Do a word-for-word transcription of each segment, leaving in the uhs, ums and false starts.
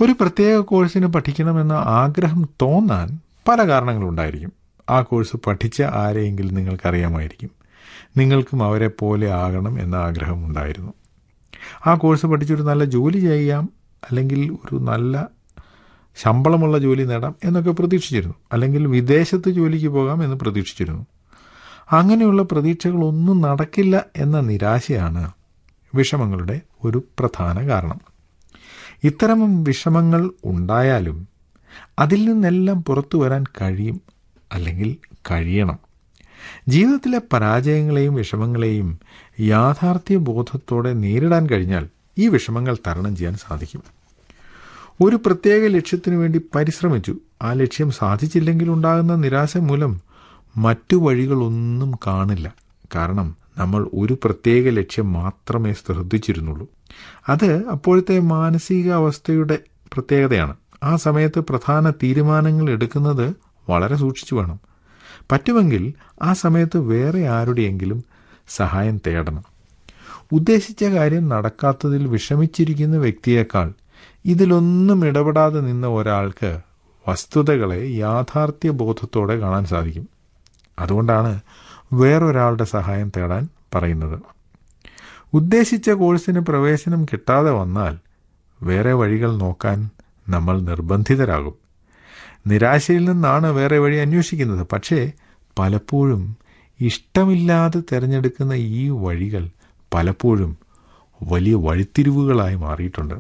ഒരു പ്രത്യേക കോഴ്സിന് പഠിക്കണമെന്ന ആഗ്രഹം തോന്നാൻ പല കാരണങ്ങളുണ്ടായിരിക്കും. ആ കോഴ്സ് പഠിച്ച ആരെയെങ്കിലും നിങ്ങൾക്കറിയാമായിരിക്കും. നിങ്ങൾക്കും അവരെ പോലെ ആകണം എന്ന ആഗ്രഹം ഉണ്ടായിരുന്നു. ആ കോഴ്സ് പഠിച്ചൊരു നല്ല ജോലി ചെയ്യാം, അല്ലെങ്കിൽ ഒരു നല്ല ശമ്പളമുള്ള ജോലി നേടാം എന്നൊക്കെ പ്രതീക്ഷിച്ചിരുന്നു. അല്ലെങ്കിൽ വിദേശത്ത് ജോലിക്ക് പോകാം എന്ന് പ്രതീക്ഷിച്ചിരുന്നു. അങ്ങനെയുള്ള പ്രതീക്ഷകളൊന്നും നടക്കില്ല എന്ന നിരാശയാണ് വിഷമങ്ങളുടെ ഒരു പ്രധാന കാരണം. ഇത്തരം വിഷമങ്ങൾ ഉണ്ടായാലും അതിൽ നിന്നെല്ലാം പുറത്തു വരാൻ കഴിയും, അല്ലെങ്കിൽ കഴിയണം. ജീവിതത്തിലെ പരാജയങ്ങളെയും വിഷമങ്ങളെയും യാഥാർത്ഥ്യ ബോധത്തോടെ നേരിടാൻ കഴിഞ്ഞാൽ ഈ വിഷമങ്ങൾ തരണം ചെയ്യാൻ സാധിക്കും. ഒരു പ്രത്യേക ലക്ഷ്യത്തിനു വേണ്ടി പരിശ്രമിച്ചു, ആ ലക്ഷ്യം സാധിച്ചില്ലെങ്കിൽ ഉണ്ടാകുന്ന നിരാശ മൂലം മറ്റു വഴികളൊന്നും കാണില്ല. കാരണം നമ്മൾ ഒരു പ്രത്യേക ലക്ഷ്യം മാത്രമേ ശ്രദ്ധിച്ചിരുന്നുള്ളൂ. അത് അപ്പോഴത്തെ മാനസികാവസ്ഥയുടെ പ്രത്യേകതയാണ്. ആ സമയത്ത് പ്രധാന തീരുമാനങ്ങൾ എടുക്കുന്നത് വളരെ സൂക്ഷിച്ചു വേണം. പറ്റുമെങ്കിൽ ആ സമയത്ത് വേറെ ആരുടെയെങ്കിലും സഹായം തേടണം. ഉദ്ദേശിച്ച കാര്യം നടക്കാത്തതിൽ വിഷമിച്ചിരിക്കുന്ന വ്യക്തിയേക്കാൾ ഇതിലൊന്നും ഇടപെടാതെ നിന്ന ഒരാൾക്ക് വസ്തുതകളെ യാഥാർത്ഥ്യ ബോധത്തോടെ കാണാൻ സാധിക്കും. അതുകൊണ്ടാണ് വേറൊരാളുടെ സഹായം തേടാൻ പറയുന്നത്. ഉദ്ദേശിച്ച കോഴ്സിന് പ്രവേശനം കിട്ടാതെ വന്നാൽ വേറെ വഴികൾ നോക്കാൻ നമ്മൾ നിർബന്ധിതരാകും. നിരാശയിൽ നിന്നാണ് വേറെ വഴി അന്വേഷിക്കുന്നത്. പക്ഷേ പലപ്പോഴും ഇഷ്ടമില്ലാതെ തിരഞ്ഞെടുക്കുന്ന ഈ വഴികൾ പലപ്പോഴും വലിയ വഴിത്തിരിവുകളായി മാറിയിട്ടുണ്ട്.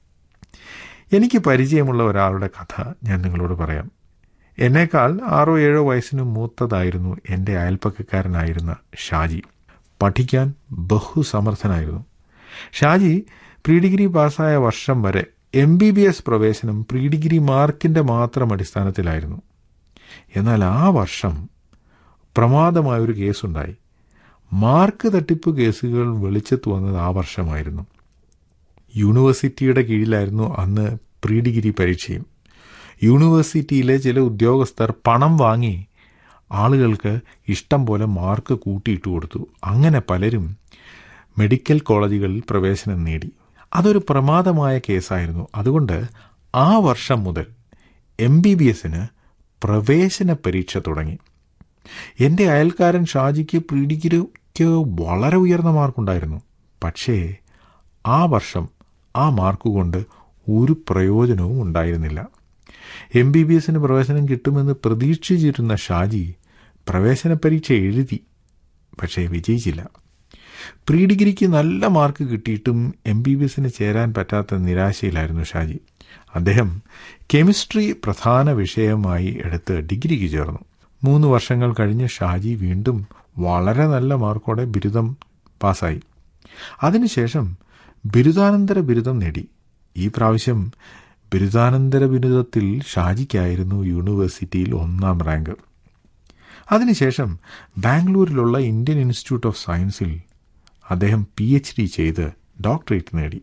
എനിക്ക് പരിചയമുള്ള ഒരാളുടെ കഥ ഞാൻ നിങ്ങളോട് പറയാം. എന്നേക്കാൾ ആറോ ഏഴോ വയസ്സിന് മൂത്തതായിരുന്നു എൻ്റെ അയൽപ്പക്കക്കാരനായിരുന്ന ഷാജി. പഠിക്കാൻ ബഹുസമർത്ഥനായിരുന്നു. ഷാജി പ്രീ ഡിഗ്രി പാസ്സായ വർഷം വരെ എം ബി ബി എസ് പ്രവേശനം പ്രീ ഡിഗ്രി മാർക്കിൻ്റെ മാത്രം അടിസ്ഥാനത്തിലായിരുന്നു. എന്നാൽ ആ വർഷം പ്രമാദമായൊരു കേസുണ്ടായി. മാർക്ക് തട്ടിപ്പ് കേസുകൾ വെളിച്ചത്ത് വന്നത് ആ വർഷമായിരുന്നു. യൂണിവേഴ്സിറ്റിയുടെ കീഴിലായിരുന്നു അന്ന് പ്രീ ഡിഗ്രി പരീക്ഷയും. യൂണിവേഴ്സിറ്റിയിലെ ചില ഉദ്യോഗസ്ഥർ പണം വാങ്ങി ആളുകൾക്ക് ഇഷ്ടം പോലെ മാർക്ക് കൂട്ടിയിട്ട് കൊടുത്തു. അങ്ങനെ പലരും മെഡിക്കൽ കോളേജുകളിൽ പ്രവേശനം നേടി. അതൊരു പ്രമാദമായ കേസായിരുന്നു. അതുകൊണ്ട് ആ വർഷം മുതൽ എം ബി ബി എസിന് പ്രവേശന പരീക്ഷ തുടങ്ങി. എൻ്റെ അയൽക്കാരൻ ഷാജിക്ക് പ്രീ ഡിഗ്രിക്ക് വളരെ ഉയർന്ന മാർക്കുണ്ടായിരുന്നു. പക്ഷേ ആ വർഷം ആ മാർക്ക് കൊണ്ട് ഒരു പ്രയോജനവും ഉണ്ടായിരുന്നില്ല. എം ബി ബി എസിന് പ്രവേശനം കിട്ടുമെന്ന് പ്രതീക്ഷിച്ചിരുന്ന ഷാജി പ്രവേശന പരീക്ഷ എഴുതി, പക്ഷേ വിജയിച്ചില്ല. പ്രീ ഡിഗ്രിക്ക് നല്ല മാർക്ക് കിട്ടിയിട്ടും എം ബി ബി എസിന് ചേരാൻ പറ്റാത്ത നിരാശയിലായിരുന്നു ഷാജി. അദ്ദേഹം കെമിസ്ട്രി പ്രധാന വിഷയമായി എടുത്ത് ഡിഗ്രിക്ക് ചേർന്നു. മൂന്ന് വർഷങ്ങൾ കഴിഞ്ഞ് ഷാജി വീണ്ടും വളരെ നല്ല മാർക്കോടെ ബിരുദം പാസ്സായി. അതിനുശേഷം ബിരുദാനന്തര ബിരുദം നേടി. ഈ പ്രാവശ്യം ബിരുദാനന്തര ബിരുദത്തിൽ ഷാജിക്കായിരുന്നു യൂണിവേഴ്സിറ്റിയിൽ ഒന്നാം റാങ്ക്. അതിനുശേഷം ബാംഗ്ലൂരിലുള്ള ഇന്ത്യൻ ഇൻസ്റ്റിറ്റ്യൂട്ട് ഓഫ് സയൻസിൽ അദ്ദേഹം പി എച്ച് ഡി ചെയ്ത് ഡോക്ടറേറ്റ് നേടി.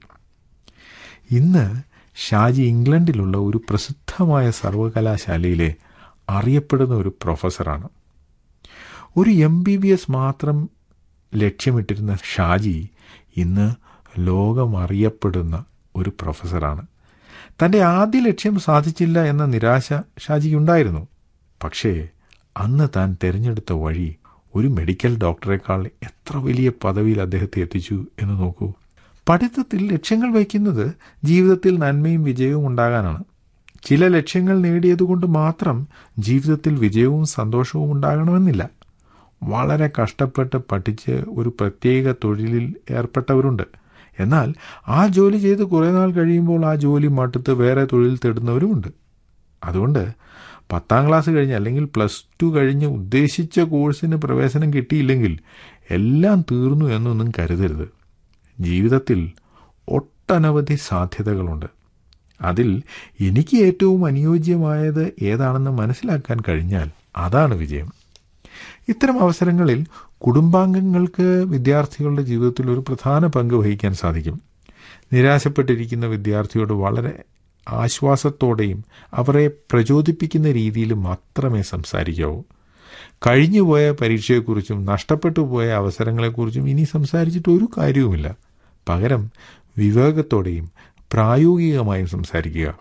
ഇന്ന് ഷാജി ഇംഗ്ലണ്ടിലുള്ള ഒരു പ്രസിദ്ധമായ സർവകലാശാലയിലെ അറിയപ്പെടുന്ന ഒരു പ്രൊഫസറാണ്. ഒരു എം ബി ബി എസ് മാത്രം ലക്ഷ്യമിട്ടിരുന്ന ഷാജി ഇന്ന് ലോകമറിയപ്പെടുന്ന ഒരു പ്രൊഫസറാണ്. തൻ്റെ ആദ്യ ലക്ഷ്യം സാധിച്ചില്ല എന്ന നിരാശ ഷാജിക്കുണ്ടായിരുന്നു. പക്ഷേ അന്ന് താൻ തിരഞ്ഞെടുത്ത വഴി ഒരു മെഡിക്കൽ ഡോക്ടറേക്കാൾ എത്ര വലിയ പദവിയിൽ അദ്ദേഹത്തെ എത്തിച്ചു എന്ന് നോക്കൂ. പഠിത്തത്തിൽ ലക്ഷ്യങ്ങൾ വയ്ക്കുന്നത് ജീവിതത്തിൽ നന്മയും വിജയവും ഉണ്ടാകാനാണ്. ചില ലക്ഷ്യങ്ങൾ നേടിയതുകൊണ്ട് മാത്രം ജീവിതത്തിൽ വിജയവും സന്തോഷവും ഉണ്ടാകണമെന്നില്ല. വളരെ കഷ്ടപ്പെട്ട് പഠിച്ച് ഒരു പ്രത്യേക തൊഴിലിൽ ഏർപ്പെട്ടവരുണ്ട്. എന്നാൽ ആ ജോലി ചെയ്ത് കുറേ നാൾ കഴിയുമ്പോൾ ആ ജോലി മടുത്ത് വേറെ തൊഴിൽ തേടുന്നവരുമുണ്ട്. അതുകൊണ്ട് പത്താം ക്ലാസ് കഴിഞ്ഞ് അല്ലെങ്കിൽ പ്ലസ് ടു കഴിഞ്ഞ് ഉദ്ദേശിച്ച കോഴ്സിന് പ്രവേശനം കിട്ടിയില്ലെങ്കിൽ എല്ലാം തീർന്നു എന്നൊന്നും കരുതരുത്. ജീവിതത്തിൽ ഒട്ടനവധി സാധ്യതകളുണ്ട്. അതിൽ എനിക്ക് ഏറ്റവും അനുയോജ്യമായത് ഏതാണെന്ന് മനസ്സിലാക്കാൻ കഴിഞ്ഞാൽ അതാണ് വിജയം. ഇത്തരം അവസരങ്ങളിൽ കുടുംബാംഗങ്ങൾക്ക് വിദ്യാർത്ഥികളുടെ ജീവിതത്തിൽ ഒരു പ്രധാന പങ്ക് വഹിക്കാൻ സാധിക്കും. നിരാശപ്പെട്ടിരിക്കുന്ന വിദ്യാർത്ഥിയോട് വളരെ ആശ്വാസത്തോടെയും അവരെ പ്രചോദിപ്പിക്കുന്ന രീതിയിൽ മാത്രമേ സംസാരിക്കാവൂ. കഴിഞ്ഞുപോയ പരീക്ഷയെക്കുറിച്ചും നഷ്ടപ്പെട്ടു പോയ അവസരങ്ങളെക്കുറിച്ചും ഇനി സംസാരിച്ചിട്ട് ഒരു കാര്യവുമില്ല. പകരം വിവേകത്തോടെയും പ്രായോഗികമായും സംസാരിക്കുക.